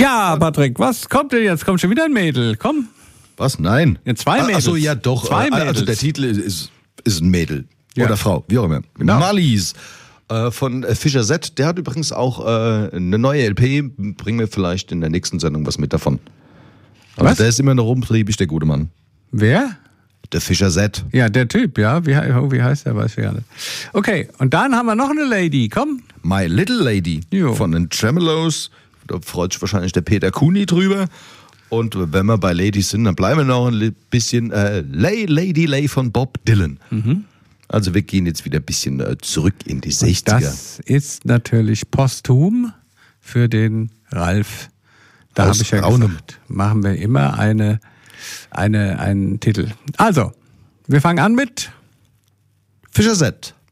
Ja, Patrick, was kommt denn jetzt? Kommt schon wieder ein Mädel, komm. Was? Nein. Ja, 2 Mädels. Achso, ja doch. Zwei Mädels. Also der Titel ist ein Mädel. Ja. Oder Frau, wie auch immer. Genau. Marlies von Fischer Z. Der hat übrigens auch eine neue LP. Bringen wir vielleicht in der nächsten Sendung was mit davon. Aber Was? der ist immer noch umtriebig, der gute Mann. Wer? Der Fischer Z. Ja, der Typ, ja. Wie heißt der? Weiß ich gar nicht. Okay, und dann haben wir noch eine Lady, komm. My Little Lady Jo. von den Tremelos. Da freut sich wahrscheinlich der Peter Kuni drüber. Und wenn wir bei Ladies sind, dann bleiben wir noch ein bisschen Lady Lay von Bob Dylan. Also wir gehen jetzt wieder ein bisschen zurück in die 60er. Das ist natürlich posthum für den Ralf. Da Aus habe ich ja Raunum. gesagt, machen wir immer einen Titel. Also, wir fangen an mit Fischer Z.